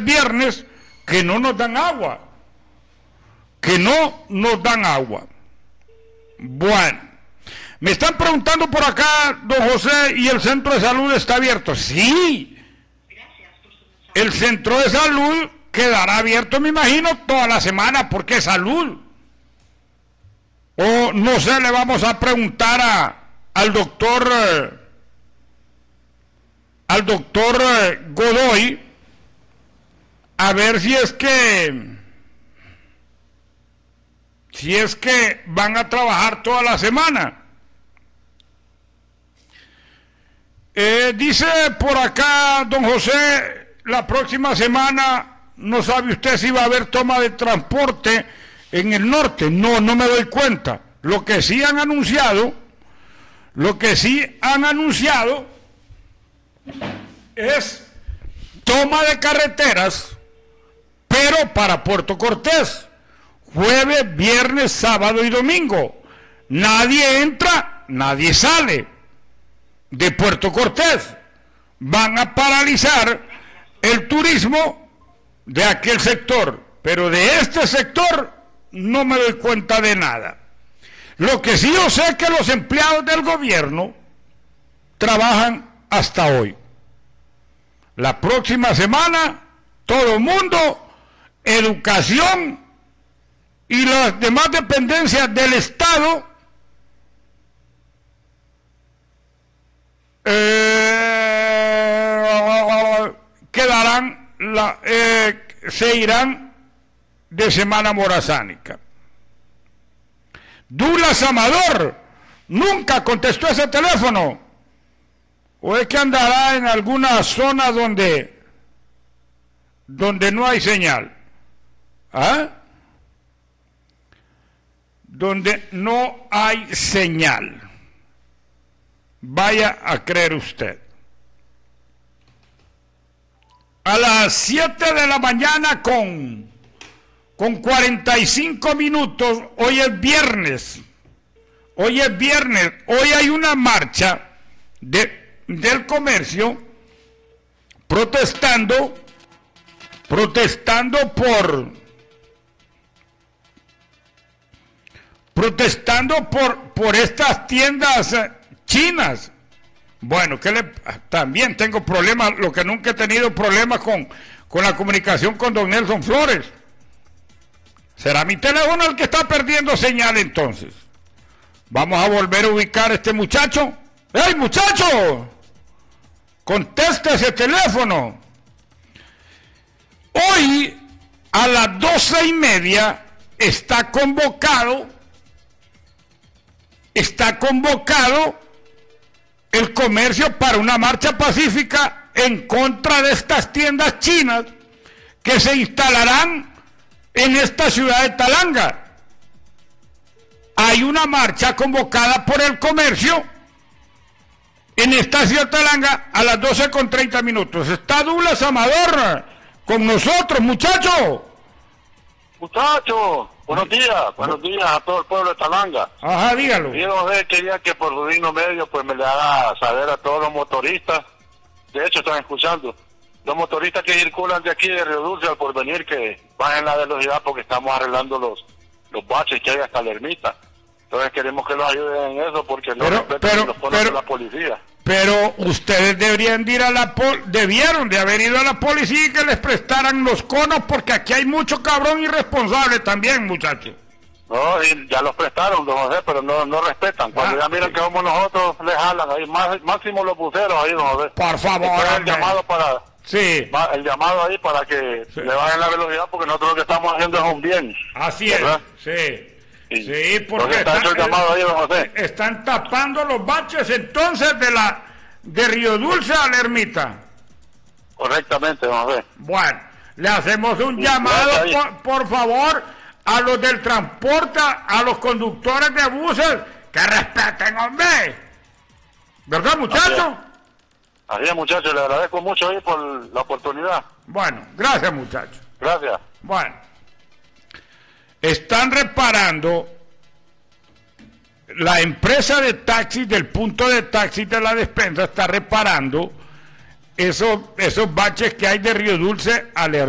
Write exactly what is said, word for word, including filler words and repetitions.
viernes que no nos dan agua. Que no nos dan agua. Bueno, me están preguntando por acá, don José, ¿y el centro de salud está abierto? Sí. El centro de salud quedará abierto, me imagino, toda la semana, porque es salud. O no sé, le vamos a preguntar a, al doctor, eh, al doctor eh, Godoy, a ver si es que, si es que van a trabajar toda la semana. Eh, dice por acá, don José, la próxima semana, no sabe usted si va a haber toma de transporte en el norte. No, no me doy cuenta. Lo que sí han anunciado, lo que sí han anunciado es toma de carreteras, pero para Puerto Cortés, jueves, viernes, sábado y domingo. Nadie entra, nadie sale de Puerto Cortés. Van a paralizar el turismo de aquel sector, pero de este sector no me doy cuenta de nada. Lo que sí yo sé es que los empleados del gobierno trabajan hasta hoy. La próxima semana, todo el mundo, educación y las demás dependencias del Estado eh, quedarán, la, eh, se irán de semana morazánica. Douglas Amador nunca contestó ese teléfono, o es que andará en alguna zona donde donde no hay señal, ¿ah? Donde no hay señal, vaya a creer usted. A las siete de la mañana con con cuarenta y cinco minutos, hoy es viernes, hoy es viernes, hoy hay una marcha de, del comercio protestando, protestando por, protestando por, por estas tiendas chinas. Bueno, que le, también tengo problemas, lo que nunca he tenido problemas con, con la comunicación con don Nelson Flores. ¿Será mi teléfono el que está perdiendo señal entonces? Vamos a volver a ubicar a este muchacho. ¡Ey, muchacho! Conteste ese teléfono. Hoy a las doce y media está convocado, está convocado el comercio para una marcha pacífica en contra de estas tiendas chinas que se instalarán en esta ciudad de Talanga. Hay una marcha convocada por el comercio en esta ciudad de Talanga a las doce con treinta minutos. Está Douglas Amador con nosotros, muchacho. Muchacho, buenos días, buenos días a todo el pueblo de Talanga. Ajá, dígalo. Yo quería que por su digno medio pues me le haga saber a todos los motoristas, de hecho están escuchando, los motoristas que circulan de aquí de Río Dulce al Porvenir, que bajen la velocidad porque estamos arreglando los los baches que hay hasta la ermita. Entonces queremos que los ayuden en eso porque no pero, respetan pero, los ponen pero, la policía. Pero ustedes deberían de ir a la pol debieron de haber ido a la policía y que les prestaran los conos, porque aquí hay mucho cabrón irresponsable también, muchachos. No, y ya los prestaron, don José, pero no no respetan. Cuando ah, ya miran sí. que somos nosotros, les jalan ahí, más, máximo los buceros ahí, don José. Por favor. El llamado para... Sí. El llamado ahí para que sí. le bajen la velocidad, porque nosotros lo que estamos haciendo es un bien. Así ¿verdad? es, sí. Sí, sí porque está están, hecho el llamado ahí, don José. Están tapando los baches entonces de la de Río Dulce a la ermita. Correctamente, don José. Bueno, le hacemos un sí, llamado, por, por favor, a los del transporte, a los conductores de buses, que respeten, hombre. ¿Verdad, muchachos? Así es, muchachos, le agradezco mucho ahí por la oportunidad. Bueno, gracias, muchachos. Gracias. Bueno, están reparando, la empresa de taxis del punto de taxis de la despensa está reparando esos, esos baches que hay de Río Dulce a la